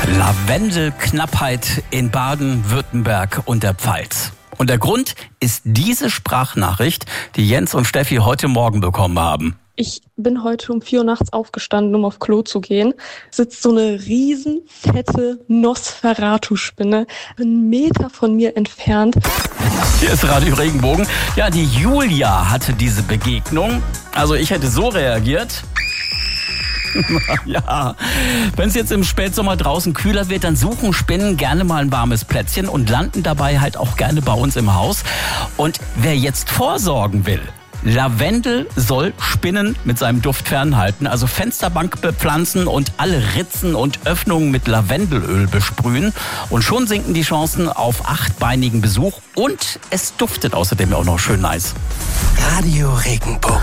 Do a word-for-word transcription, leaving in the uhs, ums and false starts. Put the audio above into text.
Lavendelknappheit in Baden-Württemberg und der Pfalz. Und der Grund ist diese Sprachnachricht, die Jens und Steffi heute Morgen bekommen haben. Ich bin heute um vier Uhr nachts aufgestanden, um auf Klo zu gehen. Sitzt so eine riesen, fette Nosferatu-Spinne, einen Meter von mir entfernt. Hier ist Radio Regenbogen. Ja, die Julia hatte diese Begegnung. Also ich hätte so reagiert. Ja, wenn es jetzt im Spätsommer draußen kühler wird, dann suchen Spinnen gerne mal ein warmes Plätzchen und landen dabei halt auch gerne bei uns im Haus. Und wer jetzt vorsorgen will, Lavendel soll Spinnen mit seinem Duft fernhalten, also Fensterbank bepflanzen und alle Ritzen und Öffnungen mit Lavendelöl besprühen. Und schon sinken die Chancen auf achtbeinigen Besuch und es duftet außerdem auch noch schön nice. Radio Regenbogen.